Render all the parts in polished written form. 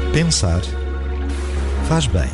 Pensar faz bem.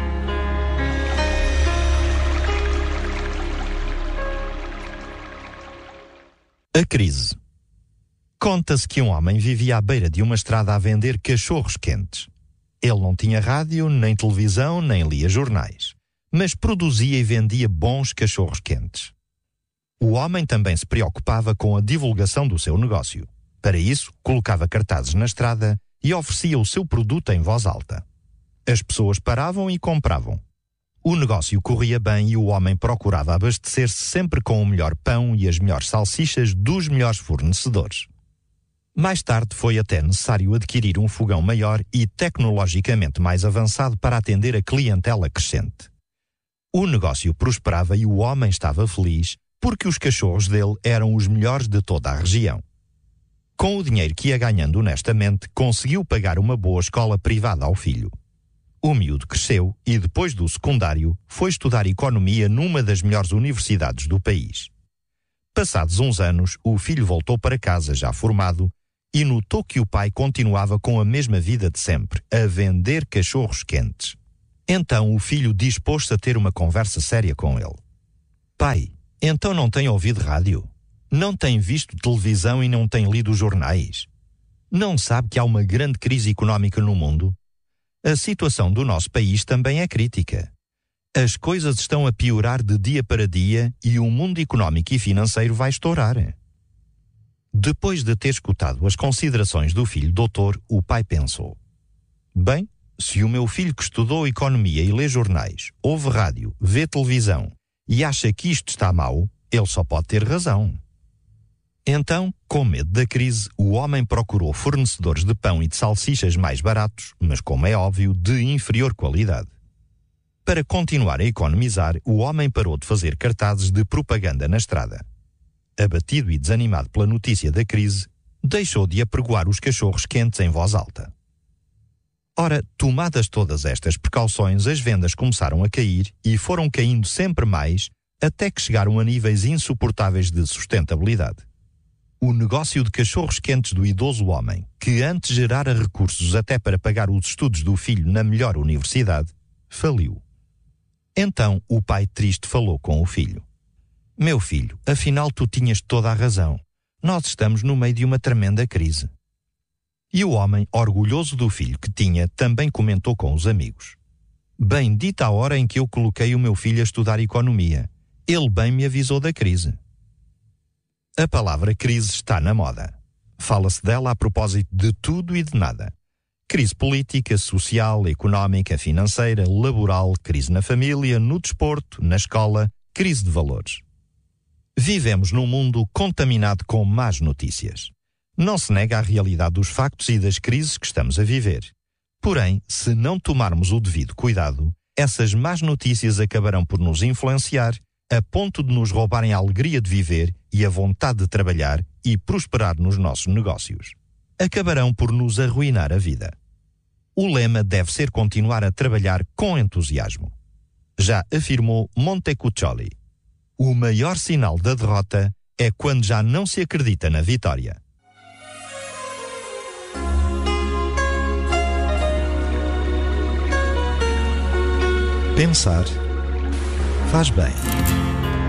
A crise. Conta-se que um homem vivia à beira de uma estrada a vender cachorros quentes. Ele não tinha rádio, nem televisão, nem lia jornais, mas produzia e vendia bons cachorros quentes. O homem também se preocupava com a divulgação do seu negócio. Para isso, colocava cartazes na estrada e oferecia o seu produto em voz alta. As pessoas paravam e compravam. O negócio corria bem e o homem procurava abastecer-se sempre com o melhor pão e as melhores salsichas dos melhores fornecedores. Mais tarde foi até necessário adquirir um fogão maior e tecnologicamente mais avançado para atender a clientela crescente. O negócio prosperava e o homem estava feliz porque os cachorros dele eram os melhores de toda a região. Com o dinheiro que ia ganhando honestamente, conseguiu pagar uma boa escola privada ao filho. O miúdo cresceu e, depois do secundário, foi estudar economia numa das melhores universidades do país. Passados uns anos, o filho voltou para casa já formado e notou que o pai continuava com a mesma vida de sempre, a vender cachorros quentes. Então o filho dispôs-se a ter uma conversa séria com ele. Pai, então não tem ouvido rádio? Não tem visto televisão e não tem lido jornais? Não sabe que há uma grande crise económica no mundo? A situação do nosso país também é crítica. As coisas estão a piorar de dia para dia e o mundo económico e financeiro vai estourar. Depois de ter escutado as considerações do filho doutor, o pai pensou: bem, se o meu filho que estudou economia e lê jornais, ouve rádio, vê televisão e acha que isto está mau, ele só pode ter razão. Então, com medo da crise, o homem procurou fornecedores de pão e de salsichas mais baratos, mas, como é óbvio, de inferior qualidade. Para continuar a economizar, o homem parou de fazer cartazes de propaganda na estrada. Abatido e desanimado pela notícia da crise, deixou de apregoar os cachorros quentes em voz alta. Ora, tomadas todas estas precauções, as vendas começaram a cair e foram caindo sempre mais, até que chegaram a níveis insuportáveis de sustentabilidade. O negócio de cachorros quentes do idoso homem, que antes gerara recursos até para pagar os estudos do filho na melhor universidade, faliu. Então o pai triste falou com o filho. Meu filho, afinal tu tinhas toda a razão. Nós estamos no meio de uma tremenda crise. E o homem, orgulhoso do filho que tinha, também comentou com os amigos. Bendita a hora em que eu coloquei o meu filho a estudar economia. Ele bem me avisou da crise. A palavra crise está na moda. Fala-se dela a propósito de tudo e de nada. Crise política, social, económica, financeira, laboral, crise na família, no desporto, na escola, crise de valores. Vivemos num mundo contaminado com más notícias. Não se nega a realidade dos factos e das crises que estamos a viver. Porém, se não tomarmos o devido cuidado, essas más notícias acabarão por nos influenciar a ponto de nos roubarem a alegria de viver e a vontade de trabalhar e prosperar nos nossos negócios. Acabarão por nos arruinar a vida. O lema deve ser continuar a trabalhar com entusiasmo. Já afirmou Montecuccoli. O maior sinal da derrota é quando já não se acredita na vitória. Pensar faz bem.